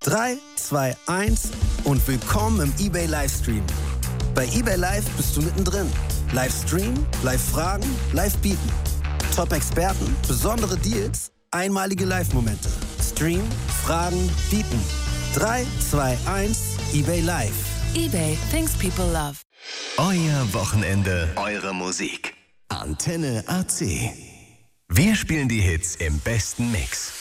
3, 2, 1 und willkommen im eBay Livestream. Bei eBay Live bist du mittendrin. Livestream, Live-Fragen, Live-Bieten. Top-Experten, besondere Deals, einmalige Live-Momente. Stream, Fragen, Bieten. 3, 2, 1, eBay Live. eBay, things people love. Euer Wochenende, eure Musik. Antenne AC. Wir spielen die Hits im besten Mix.